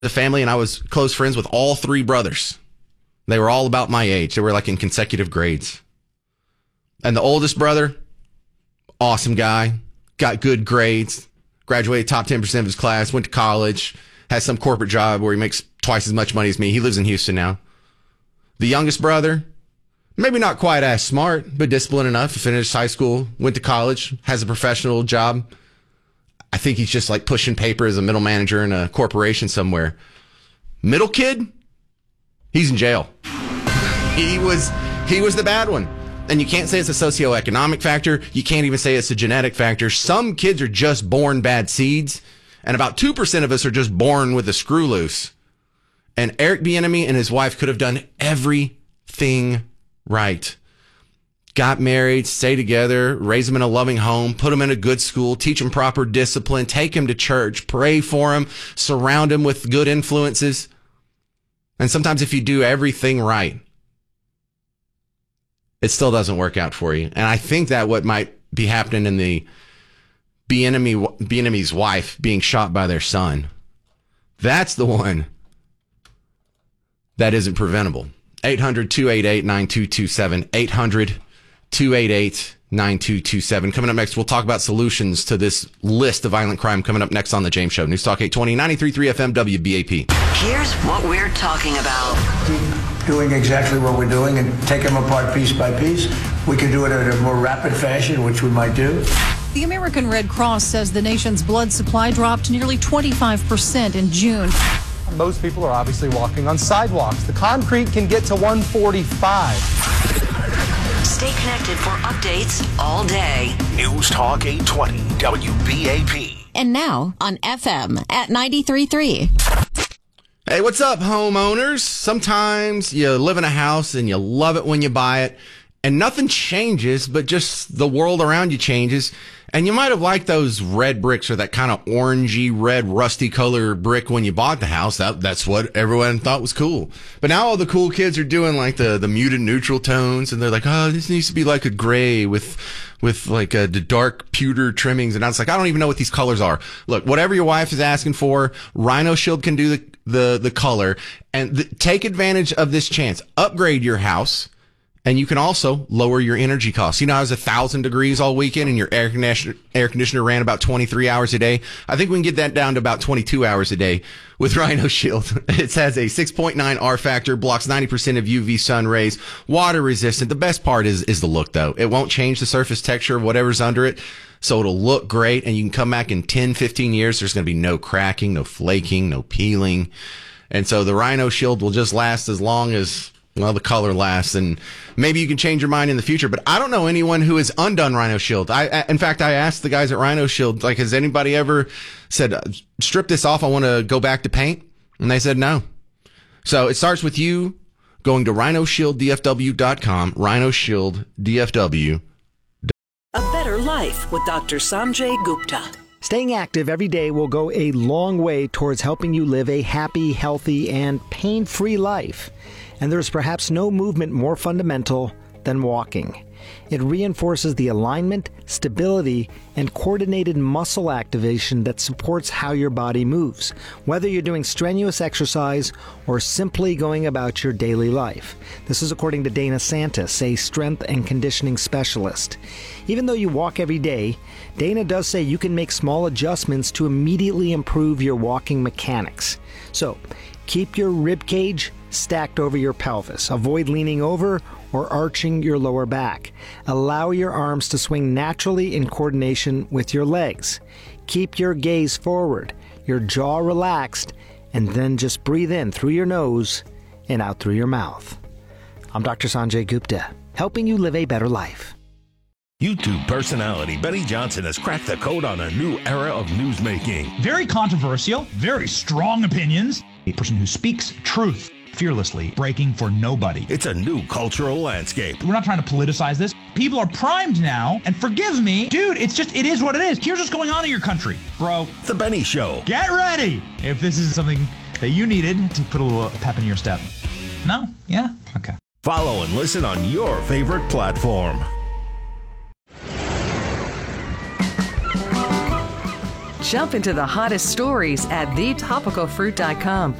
the family, and I was close friends with all three brothers. They were all about my age. They were like in consecutive grades. And the oldest brother, awesome guy, got good grades, graduated top 10% of his class, went to college, has some corporate job where he makes twice as much money as me. He lives in Houston now. The youngest brother, maybe not quite as smart, but disciplined enough to finish high school, went to college, has a professional job. I think he's just like pushing paper as a middle manager in a corporation somewhere. Middle kid, he's in jail. He was the bad one. And you can't say it's a socioeconomic factor. You can't even say it's a genetic factor. Some kids are just born bad seeds, and about 2% of us are just born with a screw loose. And Eric Bieniemy and his wife could have done everything right. Got married, stay together, raise them in a loving home, put them in a good school, teach them proper discipline, take them to church, pray for them, surround them with good influences. And sometimes if you do everything right, it still doesn't work out for you. And I think that what might be happening in the Bieniemy's wife being shot by their son, that's the one that isn't preventable. 800-288-9227. 800-288-9227. Coming up next, we'll talk about solutions to this list of violent crime coming up next on The James Show. News Talk 820, 93.3 FM, WBAP. Here's what we're talking about. Keep doing exactly what we're doing and take them apart piece by piece. We can do it in a more rapid fashion, which we might do. The American Red Cross says the nation's blood supply dropped nearly 25% in June. Most people are obviously walking on sidewalks. The concrete can get to 145. Stay connected for updates all day. News Talk 820 WBAP. And now on FM at 93.3. Hey, what's up, homeowners? Sometimes you live in a house and you love it when you buy it, and nothing changes, but just the world around you changes. And you might have liked those red bricks or that kind of orangey red rusty color brick when you bought the house. That's what everyone thought was cool. But now all the cool kids are doing like the muted neutral tones, and they're like, oh, this needs to be like a gray with like the dark pewter trimmings. And I was like, I don't even know what these colors are. Look, whatever your wife is asking for, Rhino Shield can do the color. And take advantage of this chance. Upgrade your house. And you can also lower your energy costs. You know, I was 1,000 degrees all weekend and your air conditioner ran about 23 hours a day. I think we can get that down to about 22 hours a day with Rhino Shield. It has a 6.9 R factor, blocks 90% of UV sun rays, water resistant. The best part is the look, though. It won't change the surface texture of whatever's under it. So it'll look great, and you can come back in 10, 15 years. There's going to be no cracking, no flaking, no peeling. And so the Rhino Shield will just last as long as, well, the color lasts, and maybe you can change your mind in the future. But I don't know anyone who has undone Rhino Shield. In fact, I asked the guys at Rhino Shield, like, has anybody ever said, strip this off, I want to go back to paint? And they said no. So it starts with you going to rhinoshielddfw.com, rhinoshielddfw.com. A better life with Dr. Sanjay Gupta. Staying active every day will go a long way towards helping you live a happy, healthy, and pain-free life. And there's perhaps no movement more fundamental than walking. It reinforces the alignment, stability, and coordinated muscle activation that supports how your body moves, whether you're doing strenuous exercise or simply going about your daily life. This is according to Dana Santis, a strength and conditioning specialist. Even though you walk every day, Dana does say you can make small adjustments to immediately improve your walking mechanics. So, keep your rib cage stacked over your pelvis. Avoid leaning over or arching your lower back. Allow your arms to swing naturally in coordination with your legs. Keep your gaze forward, your jaw relaxed, and then just breathe in through your nose and out through your mouth. I'm Dr. Sanjay Gupta, helping you live a better life. YouTube personality Benny Johnson has cracked the code on a new era of newsmaking. Very controversial, very strong opinions. A person who speaks truth fearlessly, breaking for nobody. It's a new cultural landscape. We're not trying to politicize this. People are primed now, and forgive me, dude, it is what it is. Here's what's going on in your country, bro. The Benny Show. Get ready if this is something that you needed to put a little pep in your step. No? Yeah? Okay. Follow and listen on your favorite platform. Jump into the hottest stories at thetopicalfruit.com.